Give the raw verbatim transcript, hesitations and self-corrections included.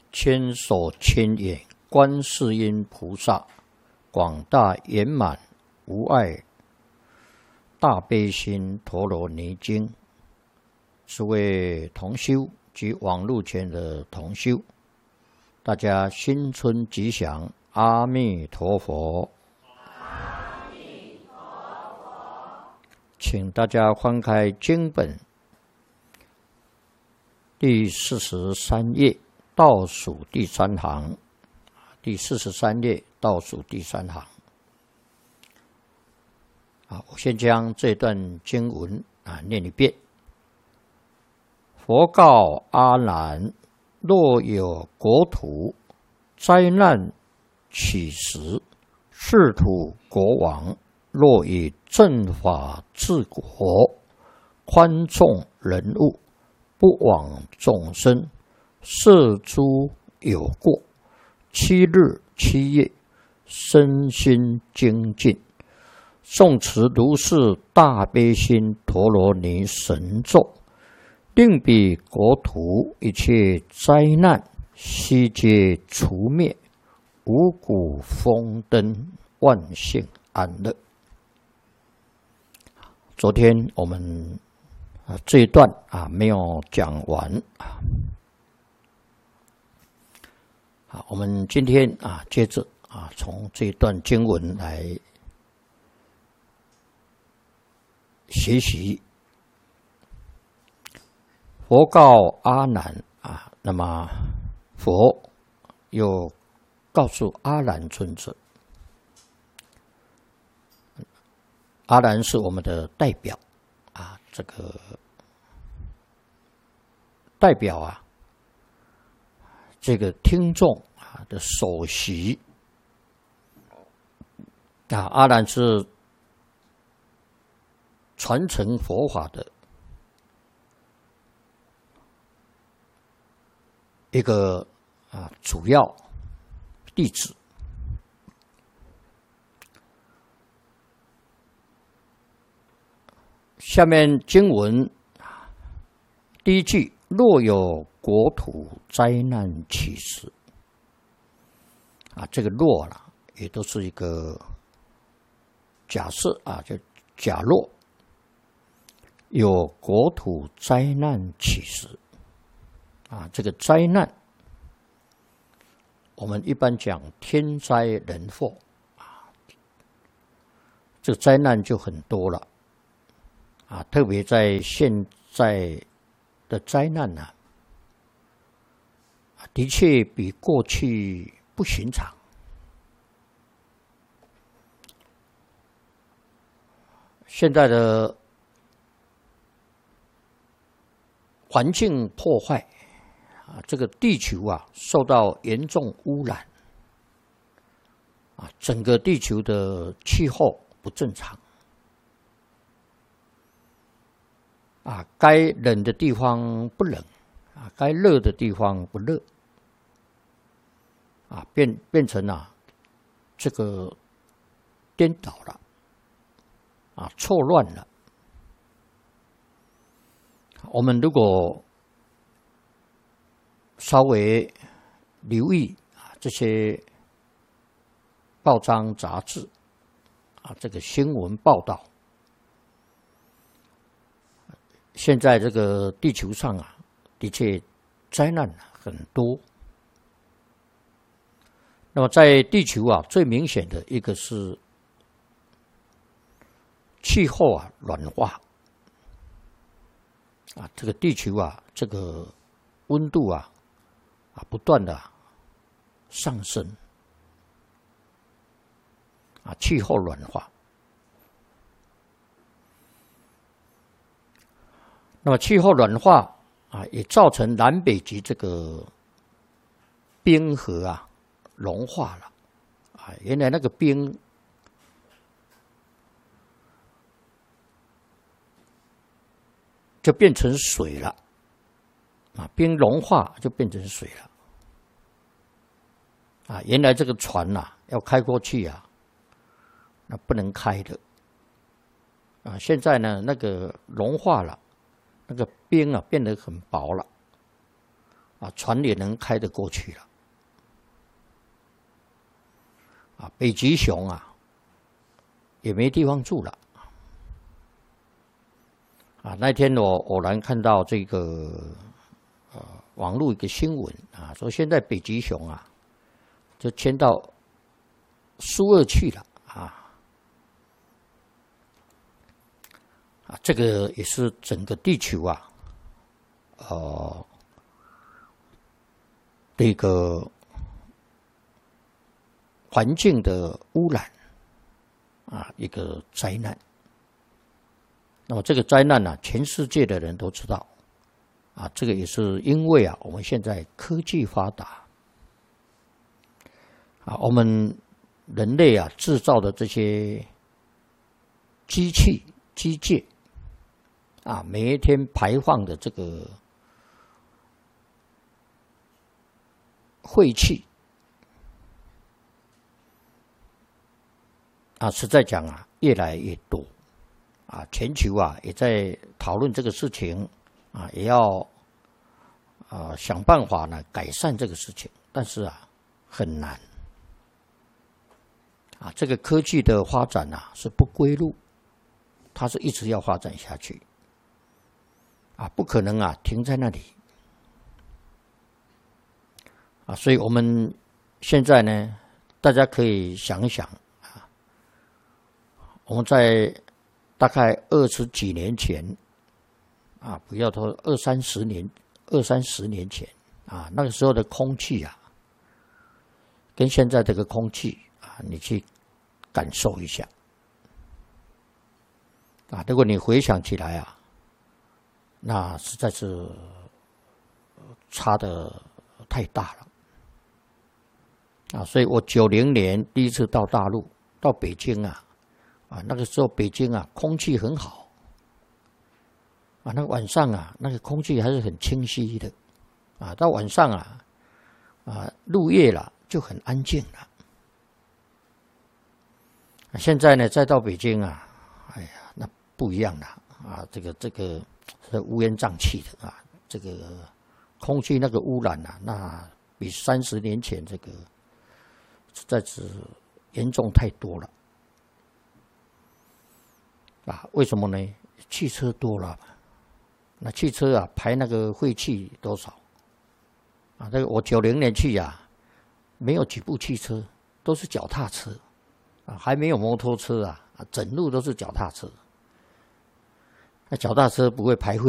千手千眼观世音菩萨，广大圆满无碍大悲心陀罗尼经。诸位同修及网络前的同修，大家新春吉祥，阿弥陀佛！ 阿弥陀佛！ 请大家翻开经本第四十三页。倒数第三行，第四十三页倒数第三行。啊，我先将这段经文啊念一遍。佛告阿难：若有国土灾难起时，是土国王若以正法治国，宽纵人物，不枉众生，摄诸有过，七日七夜，身心精进，诵持如是大悲心陀罗尼神咒，令彼国土一切灾难悉皆除灭，五谷丰登，万幸安乐。昨天我们啊这一段啊没有讲完啊。好，我们今天啊，接着啊，从这一段经文来学习。佛告阿难啊，那么佛又告诉阿难尊者，阿难是我们的代表啊，这个代表啊。这个听众啊的首席啊，阿难是传承佛法的一个啊主要弟子。下面经文第一句：若有国土灾难起时，啊，这个若啦，也都是一个假设啊，就假若有国土灾难起时，啊，这个灾难，我们一般讲天灾人祸啊，这个灾难就很多了，啊，特别在现在的灾难呢、啊。的确比过去不寻常。现在的环境破坏啊，这个地球啊受到严重污染啊，整个地球的气候不正常啊，该冷的地方不冷啊，该热的地方不热。啊，变变成啊，这个颠倒了，啊，错乱了。我们如果稍微留意啊这些报章杂志啊，这个新闻报道，现在这个地球上啊，的确灾难很多。那么在地球啊，最明显的一个是气候啊暖化啊，这个地球啊，这个温度啊啊不断的上升啊，气候暖化。那么气候暖化啊，也造成南北极这个冰河啊。融化了啊！原来那个冰就变成水了啊，冰融化就变成水了啊！原来这个船呐、啊、要开过去啊，那不能开的啊！现在呢，那个融化了，那个冰啊变得很薄了啊，船也能开得过去了。啊，北极熊啊，也没地方住了。啊，那天我偶然看到这个呃网络一个新闻啊，说现在北极熊啊，就迁到苏俄去了啊。啊，这个也是整个地球啊，呃，这个环境的污染啊，一个灾难。那么这个灾难呢、啊，全世界的人都知道啊，这个也是因为啊，我们现在科技发达啊，我们人类啊制造的这些机器、机械。啊，每一天排放的这个废气啊，实在讲啊，越来越多啊，全球啊也在讨论这个事情啊，也要啊想办法呢改善这个事情，但是啊很难啊，这个科技的发展啊是不归路，它是一直要发展下去。啊，不可能啊，停在那里啊，所以我们现在呢，大家可以想一想啊，我们在大概二十几年前啊，不要说二三十年、二三十年前啊，那个时候的空气啊，跟现在这个空气啊，你去感受一下啊，如果你回想起来啊。那实在是差的太大了啊！所以我九零年第一次到大陆，到北京啊，啊那个时候北京啊空气很好啊，那个晚上啊那个空气还是很清晰的啊，到晚上啊啊入夜了就很安静了。啊、现在呢再到北京啊，哎呀那不一样了啊，这个这个。是乌烟瘴气的啊，这个空气那个污染啊，那比三十年前这个实在是严重太多了啊！为什么呢？汽车多了，那汽车啊排那个废气多少啊？这个我九零年去啊，没有几部汽车，都是脚踏车啊，还没有摩托车啊，整路都是脚踏车。那脚踏车不会排废。